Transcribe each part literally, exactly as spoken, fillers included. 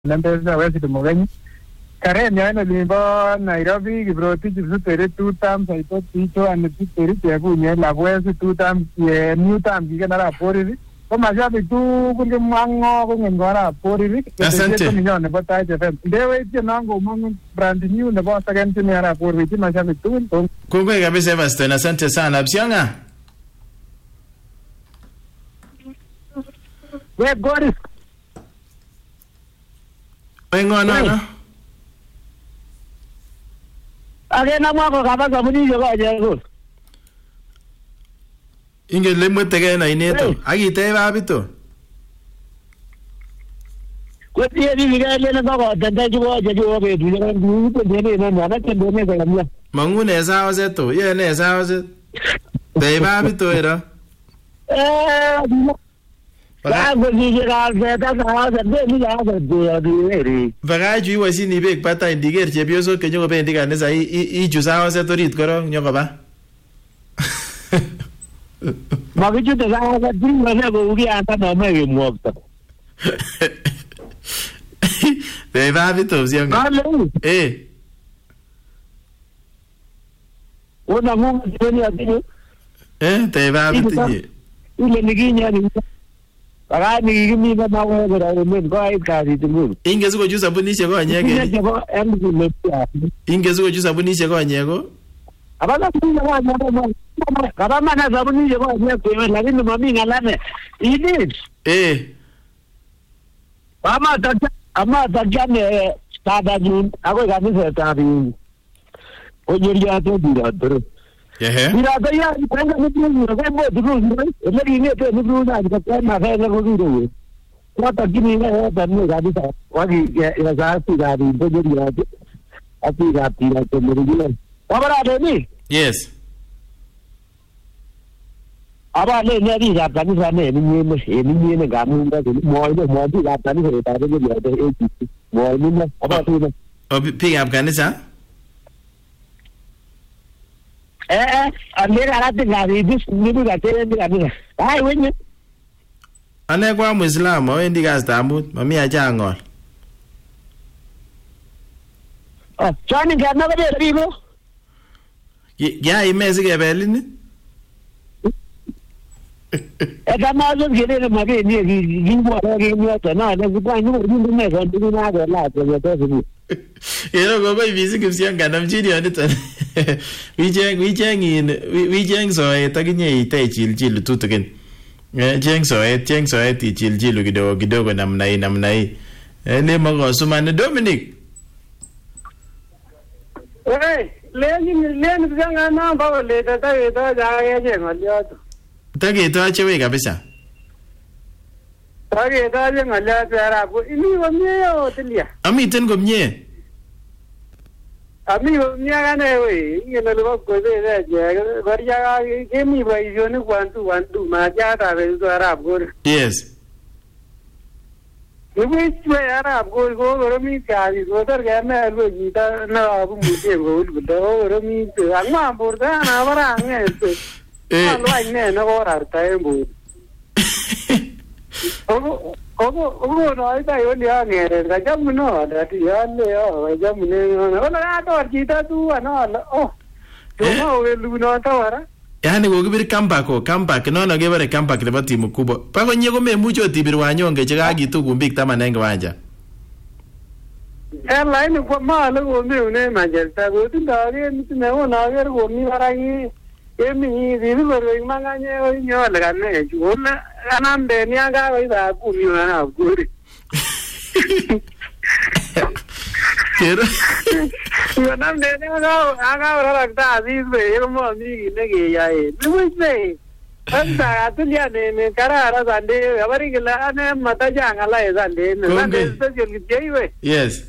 Lembeza wezi tumugenyi. Karen yana limba Nairobi Kiprotich Kipsuteri two times I thought Ticho and Kipsuteri Chekunye Lagwezi two times ye new time kikenara poriri. Ko mashabiki tu kunge mwango kunge ngora poriri. Asante. Ninyone bo Taich F M. Ndewe iti nango mwango brand new nebo second team yara poriri mashabiki tu. Kongwe kabisa Everton, asante sana. Bsianga. We Goris. Wengo nana. Agena mwako kabasa munisho kwa jego. Inge lemwetege na ineto. Agite babito. Kwetie ni ngale na kwa tanda jwa jwa be du na du ko dene na na ke dene ga lamya. Mangune sawa zeto. Ye ne sawa zet. Be babito era. Eh. Ba go ni ga ga ta ga ga be ni ga ga de de ri. Bagaju iwasi ni bek pata indiger chepyoso ke nyoko bendi kanisa i i ju sawa zeto rit koro nyoko ba. Magichu te ga ga din na go uri anta na me ge muokta. Be babito bsianga. Hello. Eh. Ona mu ni ati. Eh, te babito ni. Ile niginya ni. Para ni gimi na mawe go ra men go ai ka ri tu. Inge zuko ju sabunishe ko anyege. Ni go em ni me ya. Inge zuko ju sabunishe ko anyego. Abana ni na na. Kaba mana sabuni je kwa nyako lakini mami ngalane. Ini. Eh. Ama taja ama taja ne tada jin ako kanisa tabi. Ojeriya to dira dro. Ehe. Dira to ya kwanga ni ni ko mo dru. Ele ni to ni dru na ko ma fa na ko dru. Ko ta kini ne ta ni ga di ta. Wagi ya za ti ga di ojeriya. Ati ga ti na to mo dru. Wabara de ni. Yes. Aba le ne ri ga tani sa ne ni ni ni ni ne ga mu ga ni mo ni mo di ga tani se ta de ya de e ti mo ni ne aba tu ne O pick up kanisa? eh eh ande ga ta ga ri dis ni ga te ni ga ni ai we ni Ane kwa Muislam o endi gas tamut mami aja ngol. ah chani ga na ga ri mo Ya imezi ke belini? e ga ma zo ge ne ma ge ni gi gi mo ga ge ni ta na ne ga ni ni ne ga ni na ga la ga to ni Yero go ba visi ke bsianga nam jini anita. We jeng we jeng in we jeng so e taginye ite chil chil tutukin. Eh jeng so e jeng so e ti chil chil kidogo kidogo namna hii namna hii. Eh ne mago sumane Dominic. eh le ni le ni ga na ba le ta ta ta ja ge je ma ya to Tage to achewe kabisa. ta ge ta je ma la ta ra ko ni wa mi yo tilia Amiten komye. Ami mia ne we ngene lo ko de de je varia ke mi ba yo ne kwantu kwantu ma ja ta be so arab go Yes. ni we chwe arab go go ro mi ka di go tar ga na lo ji ta na bu mu te go lu do ro mi te angma bur da na bara nge te Eh. lo ai ne no go ra ta e bu ogo ogo ogo no ai ta yo ni a nge ga jam no da ti ya le yo ga jam ne no na to ji ta tu na oh to ma we lu no ta wara Yaani kokibir comeback ko comeback nono kebare comeback nebo timu kubwa. Pako nye komemuchi otibir wanyonge chekakitu kumbik taman eng kiwanja. eh line ko ma le go me ne ma je ta go tin da ge ni ne o na ge go mi bara gi e mi di ni go ri ma ga nye o nyo le ga ne ju na anan de ni ga ga da ku mi na ku ri Kero. yo nan de ne ga aga ra ra ta di be yo mo mi ne ge ya e ni we se anda atulia ne ne kara ra da de abari ge la ne mata ja ngala e da de ne na de se ge ge we Yes.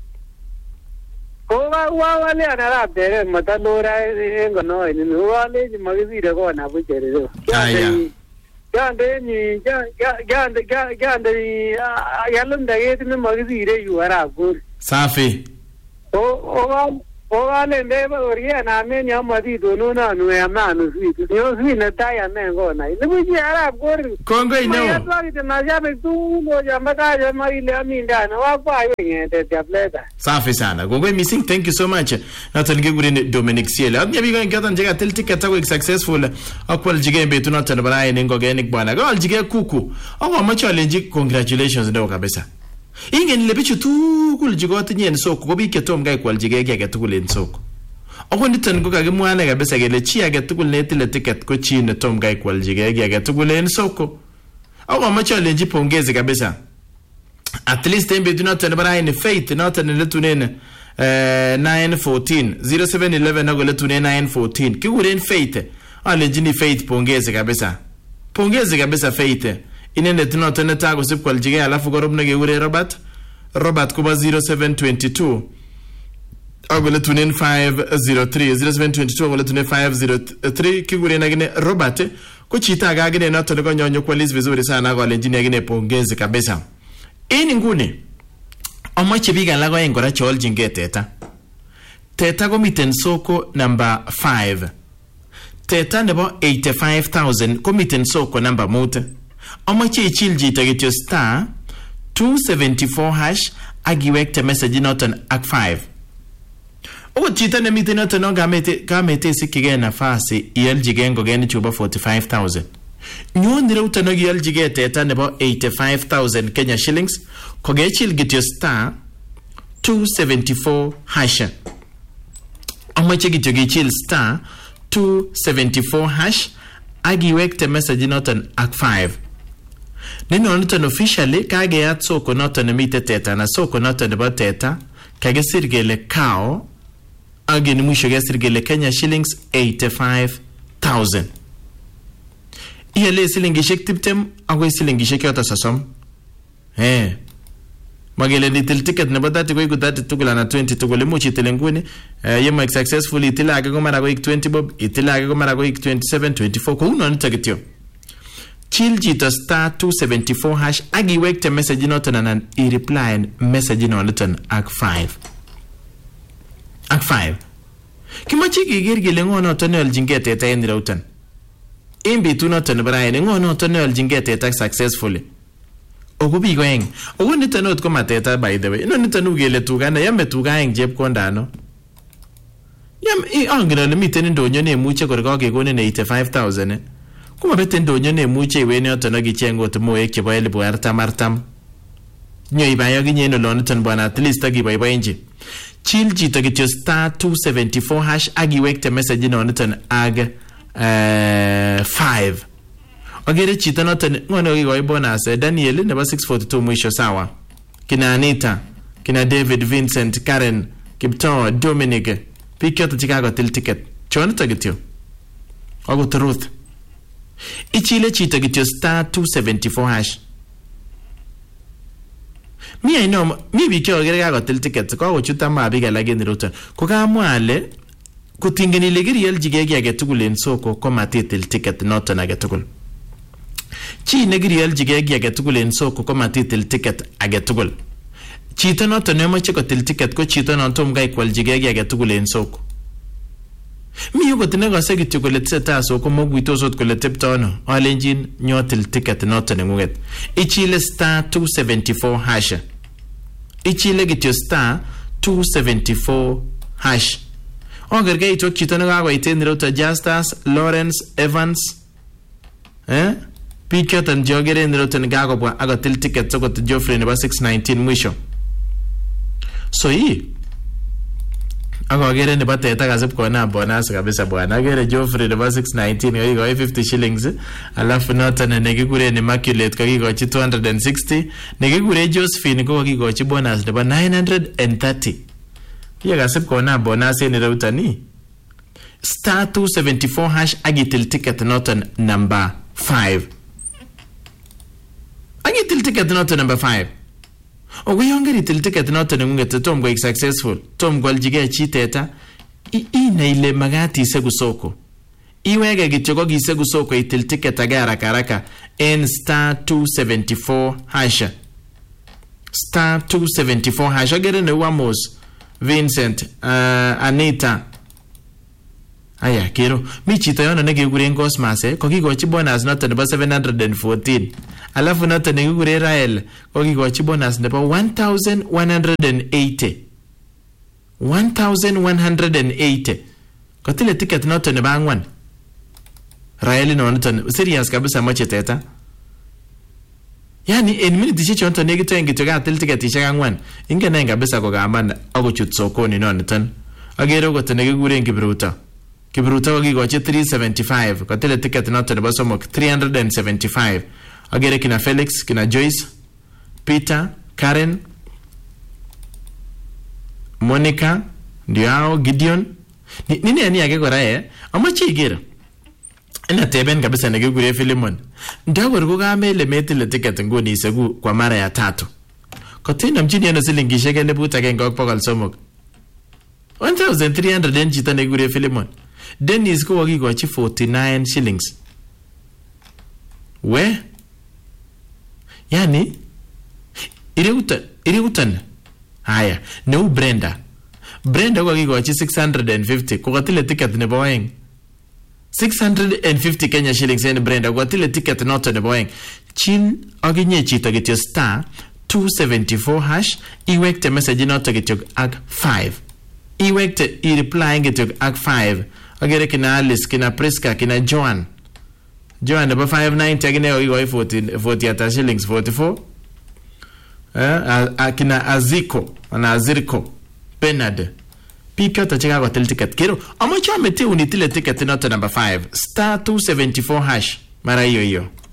ko wa wa wa le ana ra de mata lo ra e ngo no ni wa le ji ma gi de ko na bu che de Ah, ya. ya de ni ya ya ya de ya ya de ya lum de ge ni ma gi de yu ara go Safi. o o wa Ogale ndeba orie na men ya madi dono na no ya manu sweet. Yo sweet na taya men go na. Nibu ji ara gori. Kongo ino. Ya twagi te na ya be tu no ya mata ya mari le aminda na wa kwa yenge te tableta. Safi sana. Kongo missing, thank you so much. Nathan gure Dominic Cielo. Abnya bigo ngata njega tel ticket tago successful. Akwal jige betu na tan bara ene ngo genik bwana. Go jige kuku. Awa ma challenge, congratulations ndo kabisa. Inge nilebichu tu kul jigote nyen soko ko bike tom gai kwal jige ge tukul en soko. Ako nitan ko kage mwana kabisa gele chi age tukul netile ticket ko chi ne tom gai kwal jige ge tukul en soko. Ako ma challenge pongeze kabisa. At least tembe do not bara in faith not in letunene eh nine fourteen zero seven eleven na go letune nine fourteen ki gure en faith. Ale jini faith pongeze kabisa. Pongeze kabisa faith. Inende tino tene tago sip kwa ljige alafu gorob nage ure Robert Robert kuba zero seven two two agole tunen five zero three zero seven two two agole tunen five zero three kigure nagine Robert kuchita agagine na tone nyonyo kwa list vizuri sana agole engineer gine pongezi kabisa. Ini ngune omache biga lago engora chol jinge teta teta go miten soko number five teta nebo eighty-five thousand ko miten soko number mote. Omache ichilji tagityo star two seventy-four hash agiwekte message noton ak five. Ogo chita ne mite noton no gamete gamete sikige nafasi iyeljige ngogeni chuba forty-five thousand. Nyon dire utano iyeljige teta nebo eighty-five thousand Kenya shillings koge chilgityo star two seventy-four hash. Omache gityo gichil star two seventy-four hash agiwekte message noton ak five. Nino noton officially kage ya soko noton mite teta na soko noton nebo teta kage sirgele kao age ni mwisho ge sirgele Kenya shillings eighty-five thousand. Iyele silingishek tiptem ago silingishek yota sasom. Eh. Magele ni til ticket nebo thirty ko iku thirty tugula na twenty tugule muchi telenguni uh, yema successfully itila age ko mara ko twenty bob itila age ko mara ko twenty-seven twenty-four ko uno nitagityo. Chill jito star two seventy-four hash agi wekte message noton and i-reply message noton ak five. Ak five. Kimachi gigir gile ngono tonel jingete eta endira utan. Imbi tu noton braine ngono tonel jingete eta successfully. Ogo bigo eng. Ogo nitanot ko mateta by the way. No nitanu gele tugana yambe tuga eng jeb kondano. Yam i angra le miten ndonyo ne muche korga ke gone eighty-five thousand. Eh? Kuma bete ndonyo ne muche iweni otono gichengo tumo eke bo elbu artam artam. Nyo ibayo ginyeno lonuton bwana at least agi bai bai nje. Chill jito gityo star two seventy-four hash agi wekte message nonuton ag uh, five. Ogere chito noton ngono gigoi bonus Daniel nebo six forty-two mwisho sawa. Kina Anita, kina David, Vincent, Karen, Kipto, Dominic. Pikyo to Chicago til ticket. Chono tagityo. Ogo to Ruth. Ichile chito gityo star two seventy-four hash. Mi I know mi bikyo ogere gago til ticket ko go chuta ma biga lageni rutan. Ko ga mwale kutingeni legiri yel jigege agetugul en soko ko matitil ticket noton agetugul. Chi negiri yel jigege agetugul en soko ko matitil ticket agetugul. Chito noton ne moche ko til ticket ko chito noton gai kwal jigege agetugul en soko. Mi yuko tinega segityo ko letseta soko mogwito sot ko leteptono alenjin nyotil ticket noton nguget. Ichile star two seventy-four hash. Ichile gityo star two seventy-four hash. Ogerge ito chito nga go iteniro Justus Lawrence Evans. Eh? Pikyo tan jogere ndiro tan gago bwa aga til ticket soko to Geoffrey nebo six nineteen mwisho. So yi aga gere nebo teta gazip ko na bonus kabisa bwana gere Geoffrey nebo six nineteen go go fifty shillings alafu nota na negigure ni Immaculate kagi go two hundred sixty negigure Josephine go kagi go bonus nebo nine hundred thirty. Hiya gazip ko na bonus ni rautani star two seventy-four hash agitil ticket nota number five. Agitil ticket nota number five. Ogo yongeri til ticket noton ngungete tom go successful tom go aljige chiteta I ina ile magati segu soko iwege gityogo gisegu soko itil ticket agara karaka en star two seventy-four hash star two seventy-four hash agere ne wamos Vincent, uh, Anita. Aya, kero. Mi chito yono nekikuren Cosmas, eh? Kokikochi bonus noto nebo seven hundred fourteen. Alafu noto nekikuren Rael, kokikochi bonus nebo one thousand one hundred eighty. one thousand one hundred eighty. Kotile ticket noto nebo angwan. Rael no noto, serious kabisa moche teta. Yani, en minute chichi onto negito yengi toga atil ticket ishak angwan. Inge na inga bisa kogaman agochut sokoni no niton. Agero koto nekikuren Kipruto. Kipruto kokikochi three seventy-five. Kotile ticket noto nebo somok three hundred seventy-five. Agere kina Felix, kina Joyce, Peter, Karen, Monica, Ndiao, Gideon. Nini yani yake kora eh? Amachi igero. Ina teben kabisa nekikuren Philemon. Ndawar kukamele metile ticket nguni isegu kwa mara ya tatu. Kotina mchini yana silingisheke lebuta kenga okpokal somok. one thousand three hundred en chita nekikuren Philemon. Dennis ko wakikochi forty-nine shillings. We? Yani? Iriutan. Iriutan. Haya. Neu Brenda. Brenda wakikochi six hundred fifty. Kukatile ticket nebo waeng. six hundred fifty Kenya shillings en Brenda. Kukatile ticket noto nebo waeng. Chin aginye chito kityo star two seventy-four hash. Iwekte message noto kityo ag five. Iwekte i-reply kityo ag five. Agere kina Alice, kina Priska, kina Joan. Joan nebo five ninety agine wakikoi forty ata shillings forty-four. Uh, kina Aziko, ana Azirko, Bernard. Pika tachika kwa tele ticket. Kero, amacho amete unitile ticket noto number five. Star two seventy-four hash. Mara hiyo hiyo.